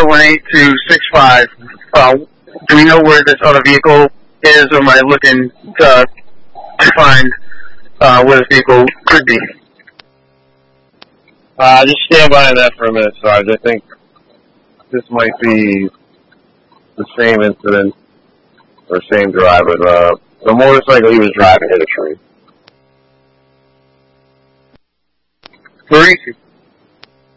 718-265. Do we know where this other vehicle is, or am I looking to find where this vehicle could be? Just stand by on that for a minute, Sarge. I think this might be the same incident or same driver. The motorcycle he was driving hit a tree. Mauricio.